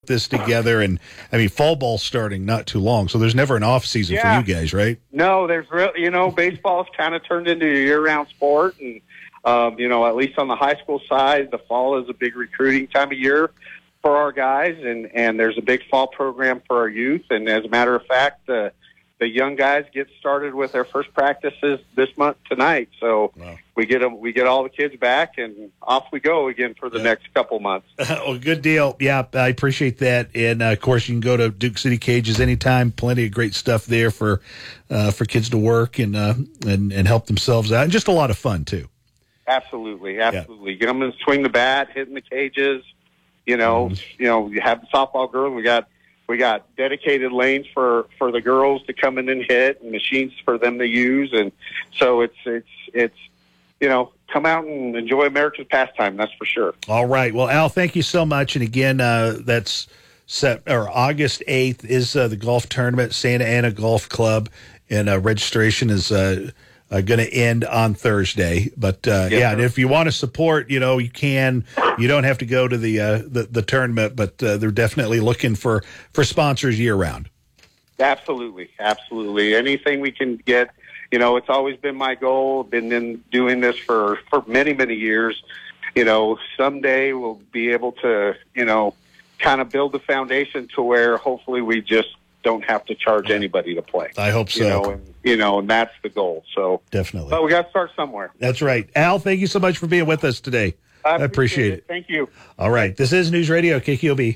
this together. And I mean, fall ball's starting not too long, so there's never an off season for you guys, right? No, there's baseball's kind of turned into a year-round sport, and at least on the high school side, the fall is a big recruiting time of year for our guys, and there's a big fall program for our youth. And as a matter of fact, the young guys get started with their first practices this month tonight. So we get all the kids back, and off we go again for the next couple months. Well, good deal. Yeah, I appreciate that. And of course, you can go to Duke City Cages anytime. Plenty of great stuff there for kids to work and help themselves out, and just a lot of fun too. Absolutely. Get them to swing the bat, hitting the cages. You have the softball girls. We got dedicated lanes for the girls to come in and hit, and machines for them to use, and so it's come out and enjoy America's pastime. That's for sure. All right. Well, Al, thank you so much. And again, that's August 8th is the golf tournament, Santa Ana Golf Club, and registration is going to end on Thursday. But and if you want to support, you can. You don't have to go to the tournament, but they're definitely looking for sponsors year round. Absolutely. Anything we can get. It's always been my goal. Been doing this for many, many years. Someday we'll be able to kind of build the foundation to where hopefully we just don't have to charge anybody to play. I hope so. And that's the goal. So definitely. But we got to start somewhere. That's right. Al, thank you so much for being with us today. I appreciate it. Thank you. All right. This is News Radio KKOB.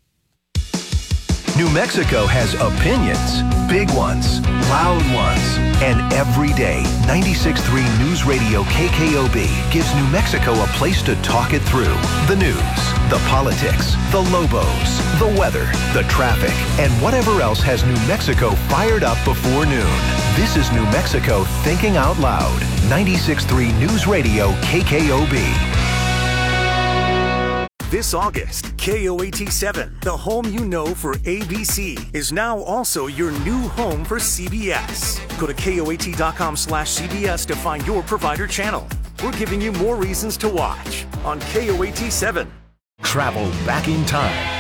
New Mexico has opinions, big ones, loud ones, and every day, 96.3 News Radio KKOB gives New Mexico a place to talk it through. The news, the politics, the Lobos, the weather, the traffic, and whatever else has New Mexico fired up before noon. This is New Mexico Thinking Out Loud. 96.3 News Radio KKOB. This August, KOAT7, the home you know for ABC, is now also your new home for CBS. Go to KOAT.com/CBS to find your provider channel. We're giving you more reasons to watch on KOAT7. Travel back in time.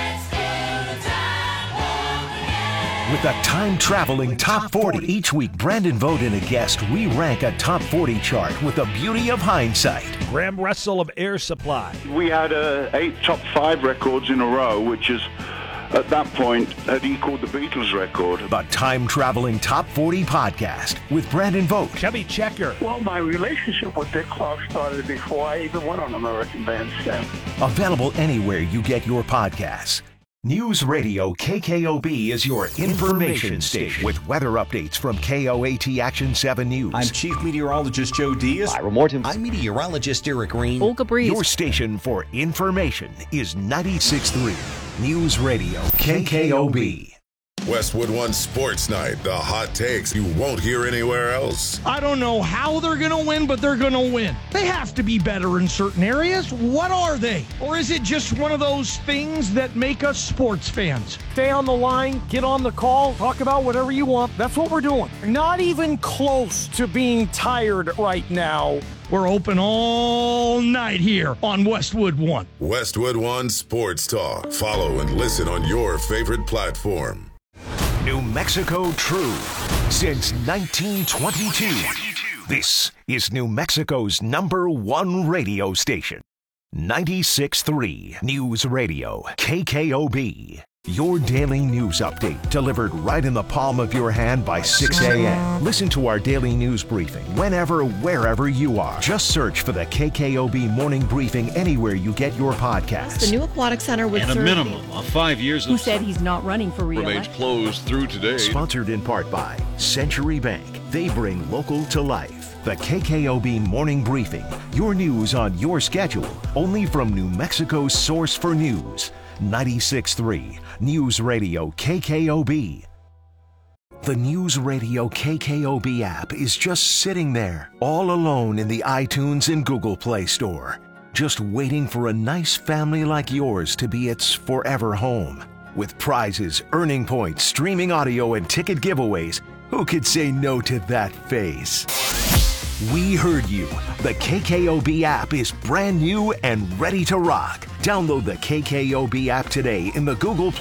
With a time-traveling Top 40. Each week, Brandon Vogt and a guest re-rank a Top 40 chart with the beauty of hindsight. Graham Russell of Air Supply. We had 8 top 5 records in a row, which is, at that point, had equaled the Beatles record. The time-traveling Top 40 podcast with Brandon Vogt. Chubby Checker. Well, my relationship with Dick Clark started before I even went on American Bandstand. Available anywhere you get your podcasts. News Radio KKOB is your information station with weather updates from KOAT Action 7 News. I'm Chief Meteorologist Joe Diaz. Ira Morton. I'm Meteorologist Eric Green. Olga Breeze. Your station for information is 96.3 News Radio KKOB. Westwood One Sports Night, the hot takes you won't hear anywhere else. I don't know how they're going to win, but they're going to win. They have to be better in certain areas. What are they? Or is it just one of those things that make us sports fans? Stay on the line, get on the call, talk about whatever you want. That's what we're doing. Not even close to being tired right now. We're open all night here on Westwood One. Westwood One Sports Talk. Follow and listen on your favorite platform. New Mexico True since 1922. This is New Mexico's #1 radio station. 96.3 News Radio KKOB. Your daily news update delivered right in the palm of your hand by 6 a.m. Listen to our daily news briefing whenever, wherever you are. Just search for the KKOB Morning Briefing anywhere you get your podcasts. The new aquatic center with a minimum of 5 years. Who said he's not running for re-election? Remains closed through today. Sponsored in part by Century Bank. They bring local to life. The KKOB Morning Briefing. Your news on your schedule. Only from New Mexico's source for news. 96.3 News Radio KKOB. The News Radio KKOB app is just sitting there, all alone in the iTunes and Google Play Store, just waiting for a nice family like yours to be its forever home. With prizes, earning points, streaming audio, and ticket giveaways, who could say no to that face? We heard you. The KKOB app is brand new and ready to rock. Download the KKOB app today in the Google